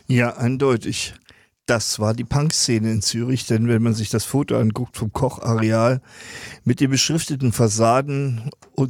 Ja, eindeutig. Das war die Punkszene in Zürich, denn wenn man sich das Foto anguckt vom Kochareal mit den beschrifteten Fassaden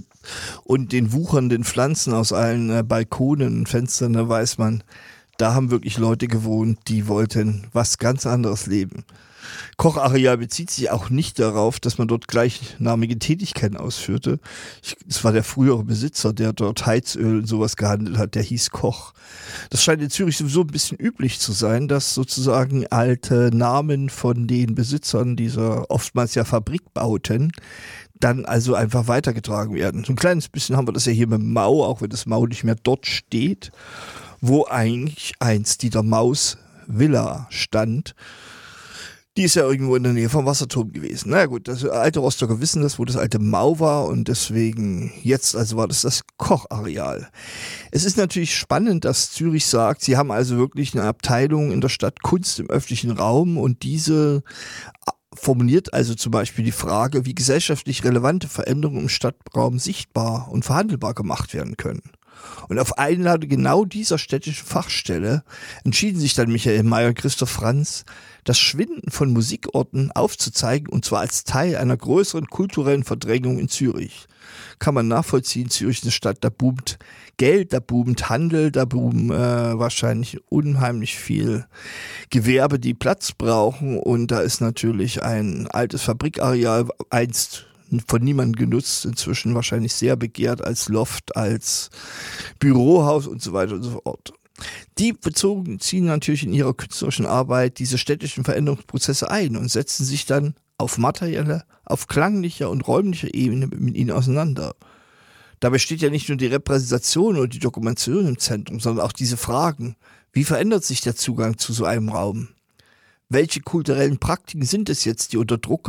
und den wuchernden Pflanzen aus allen Balkonen und Fenstern, da weiß man, da haben wirklich Leute gewohnt, die wollten was ganz anderes leben. Kochareal bezieht sich auch nicht darauf, dass man dort gleichnamige Tätigkeiten ausführte. Es war der frühere Besitzer, der dort Heizöl und sowas gehandelt hat, der hieß Koch. Das scheint in Zürich sowieso ein bisschen üblich zu sein, dass sozusagen alte Namen von den Besitzern dieser oftmals ja Fabrikbauten dann also einfach weitergetragen werden. So ein kleines bisschen haben wir das ja hier mit Mau, auch wenn das Mau nicht mehr dort steht, wo eigentlich einst die der Maus Villa stand. Die ist ja irgendwo in der Nähe vom Wasserturm gewesen. Na ja, gut, das alte Rostocker wissen das, wo das alte Mau war und deswegen jetzt also war das Kochareal. Es ist natürlich spannend, dass Zürich sagt, sie haben also wirklich eine Abteilung in der Stadt Kunst im öffentlichen Raum und diese formuliert also zum Beispiel die Frage, wie gesellschaftlich relevante Veränderungen im Stadtraum sichtbar und verhandelbar gemacht werden können. Und auf Einladung genau dieser städtischen Fachstelle entschieden sich dann Michael Mayer und Christoph Franz, das Schwinden von Musikorten aufzuzeigen, und zwar als Teil einer größeren kulturellen Verdrängung in Zürich. Kann man nachvollziehen, Zürich ist eine Stadt, da boomt Geld, da boomt Handel, da boomen wahrscheinlich unheimlich viel Gewerbe, die Platz brauchen, und da ist natürlich ein altes Fabrikareal, einst von niemandem genutzt, inzwischen wahrscheinlich sehr begehrt als Loft, als Bürohaus und so weiter und so fort. Die ziehen natürlich in ihrer künstlerischen Arbeit diese städtischen Veränderungsprozesse ein und setzen sich dann auf materieller, auf klanglicher und räumlicher Ebene mit ihnen auseinander. Dabei steht ja nicht nur die Repräsentation oder die Dokumentation im Zentrum, sondern auch diese Fragen. Wie verändert sich der Zugang zu so einem Raum? Welche kulturellen Praktiken sind es jetzt, die unter Druck